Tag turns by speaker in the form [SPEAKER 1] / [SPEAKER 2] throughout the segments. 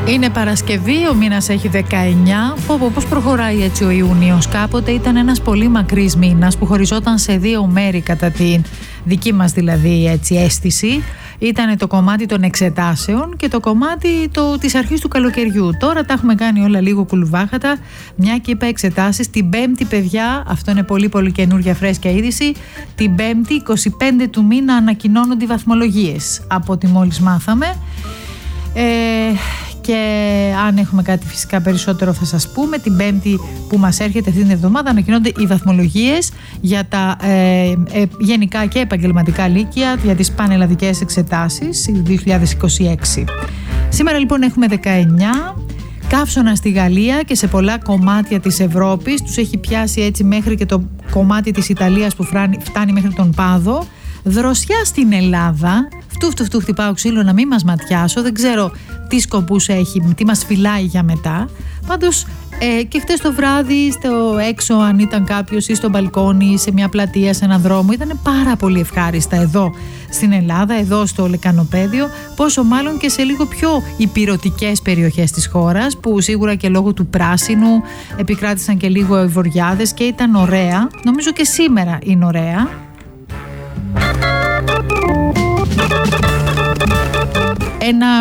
[SPEAKER 1] Είναι Παρασκευή, ο μήνας έχει 19. Πώς προχωράει έτσι ο Ιούνιος? Κάποτε ήταν ένας πολύ μακρύς μήνας που χωριζόταν σε δύο μέρη κατά τη δική μας δηλαδή έτσι αίσθηση. Ήταν το κομμάτι των εξετάσεων και το κομμάτι της αρχής του καλοκαιριού. Τώρα τα έχουμε κάνει όλα λίγο κουλουβάχατα, μια και είπα εξετάσεις. Την Πέμπτη, παιδιά, αυτό είναι πολύ πολύ καινούργια φρέσκια είδηση, την Πέμπτη 25 του μήνα ανακοινώνονται οι βαθμολογίες από ό,τι μόλις μάθαμε. Και αν έχουμε κάτι φυσικά περισσότερο θα σας πούμε. Την Πέμπτη που μας έρχεται αυτή την εβδομάδα ανακοινώνται οι βαθμολογίες για τα γενικά και επαγγελματικά λύκεια για τις πανελλαδικές εξετάσεις 2026. Σήμερα λοιπόν έχουμε 19. Καύσωνα στη Γαλλία και σε πολλά κομμάτια της Ευρώπης. Τους έχει πιάσει έτσι μέχρι και το κομμάτι της Ιταλίας που φτάνει μέχρι τον Πάδο. Δροσιά στην Ελλάδα. Φτου χτυπάω ξύλο να μην μας ματιάσω. Δεν ξέρω τι σκοπούς έχει, τι μας φυλάει για μετά. Πάντως και χτες το βράδυ στο έξω, αν ήταν κάποιος ή στο μπαλκόνι, σε μια πλατεία, σε έναν δρόμο, ήταν πάρα πολύ ευχάριστα εδώ στην Ελλάδα, εδώ στο Λεκανοπαίδιο, πόσο μάλλον και σε λίγο πιο ηπειρωτικές περιοχές της χώρας, που σίγουρα και λόγω του πράσινου επικράτησαν και λίγο οι βοριάδες και ήταν ωραία. Νομίζω και σήμερα είναι ωραία. Ένα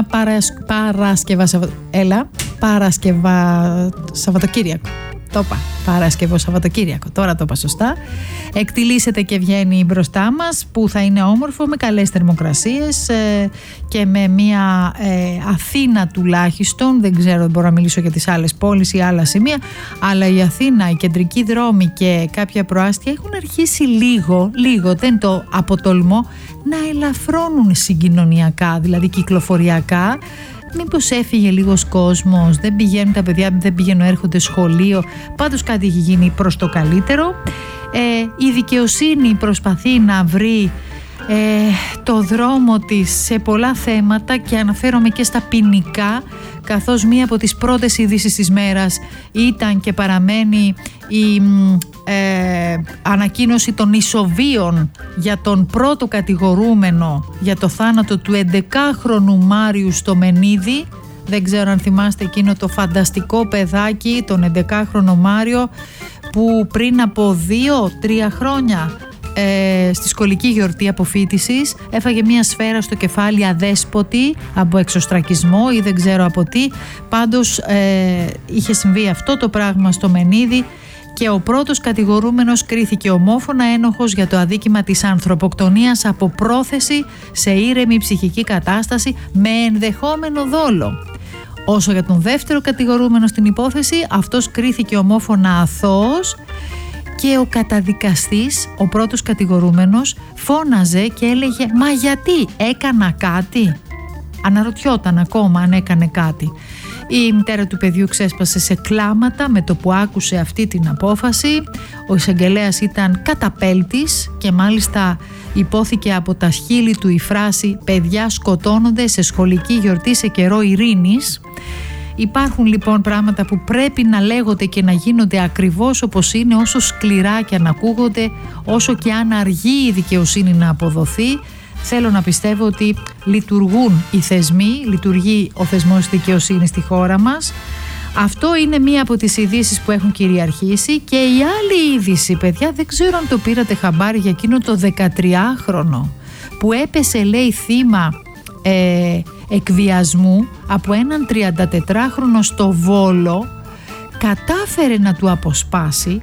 [SPEAKER 1] Σαββατοκύριακο. Το είπα. Παρασκευό Σαββατοκύριακο. Τώρα το είπα σωστά. Εκτιλήσεται και βγαίνει μπροστά μας, που θα είναι όμορφο, με καλές θερμοκρασίες και με μια Αθήνα τουλάχιστον. Δεν ξέρω, δεν μπορώ να μιλήσω για τις άλλες πόλεις ή άλλα σημεία, αλλά η Αθήνα, οι κεντρικοί δρόμοι και κάποια προάστια έχουν αρχίσει λίγο, δεν το αποτολμώ, να ελαφρώνουν συγκοινωνιακά, δηλαδή κυκλοφοριακά. Μήπως έφυγε λίγος κόσμος, δεν πηγαίνουν τα παιδιά, δεν πηγαίνουν, έρχονται σχολείο. Πάντως κάτι έχει γίνει προς το καλύτερο. Η δικαιοσύνη προσπαθεί να βρει το δρόμο της σε πολλά θέματα και αναφέρομαι και στα ποινικά, καθώς μία από τις πρώτες ειδήσεις της μέρας ήταν και παραμένει η ανακοίνωση των ισοβίων για τον πρώτο κατηγορούμενο για το θάνατο του 11χρονου Μάριου στο Μενίδη. Δεν ξέρω αν θυμάστε εκείνο το φανταστικό παιδάκι, τον 11χρονο Μάριο, που πριν από 2-3 χρόνια στη σχολική γιορτή αποφοίτησης έφαγε μια σφαίρα στο κεφάλι αδέσποτη από εξωστρακισμό ή δεν ξέρω από τι. Πάντως είχε συμβεί αυτό το πράγμα στο Μενίδη και ο πρώτος κατηγορούμενος κρίθηκε ομόφωνα ένοχος για το αδίκημα της ανθρωποκτονίας από πρόθεση σε ήρεμη ψυχική κατάσταση με ενδεχόμενο δόλο. Όσο για τον δεύτερο κατηγορούμενο στην υπόθεση, αυτός κρίθηκε ομόφωνα αθώος και ο καταδικαστής, ο πρώτος κατηγορούμενος, φώναζε και έλεγε «Μα γιατί, έκανα κάτι?» Αναρωτιόταν ακόμα αν έκανε κάτι. Η μητέρα του παιδιού ξέσπασε σε κλάματα με το που άκουσε αυτή την απόφαση. Ο εισαγγελέας ήταν καταπέλτης και μάλιστα υπόθηκε από τα χείλη του η φράση «Παιδιά σκοτώνονται σε σχολική γιορτή σε καιρό ειρήνης». Υπάρχουν λοιπόν πράγματα που πρέπει να λέγονται και να γίνονται ακριβώς όπως είναι, όσο σκληρά και αν ακούγονται, όσο και αν αργεί η δικαιοσύνη να αποδοθεί. Θέλω να πιστεύω ότι λειτουργούν οι θεσμοί, λειτουργεί ο θεσμός της δικαιοσύνης στη χώρα μας. Αυτό είναι μία από τις ειδήσεις που έχουν κυριαρχήσει. Και η άλλη είδηση, παιδιά, δεν ξέρω αν το πήρατε χαμπάρι, για εκείνο το 13χρονο που έπεσε, λέει, θύμα εκβιασμού από έναν 34χρονο στο Βόλο. Κατάφερε να του αποσπάσει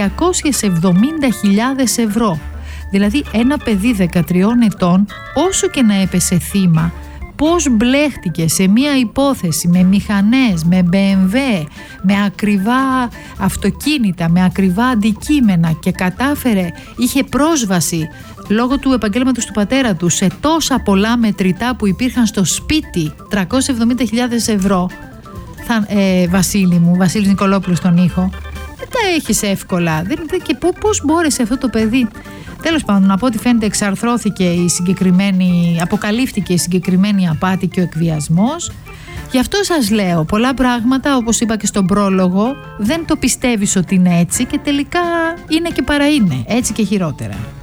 [SPEAKER 1] 370.000 ευρώ. Δηλαδή ένα παιδί 13 ετών, όσο και να έπεσε θύμα, πώς μπλέχτηκε σε μια υπόθεση με μηχανές, με BMW, με ακριβά αυτοκίνητα, με ακριβά αντικείμενα και κατάφερε, είχε πρόσβαση λόγω του επαγγέλματος του πατέρα του σε τόσα πολλά μετρητά που υπήρχαν στο σπίτι, 370.000 ευρώ. Βασίλη μου, Βασίλης Νικολόπουλος στον ήχο, δεν τα έχεις εύκολα. Και πώς μπόρεσε αυτό το παιδί? Τέλος πάντων, από ό,τι φαίνεται αποκαλύφθηκε η συγκεκριμένη απάτη και ο εκβιασμός. Γι' αυτό σας λέω, πολλά πράγματα, όπως είπα και στον πρόλογο, δεν το πιστεύεις ότι είναι έτσι και τελικά είναι και παρά είναι, έτσι και χειρότερα.